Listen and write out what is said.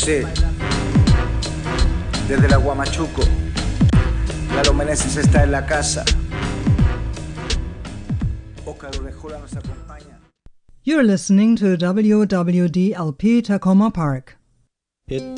Sí, desde la Guamachuco, Lalo Meneses está en la casa. Óscar Urrejola nos acompaña. You're listening to WWDLP Tacoma Park.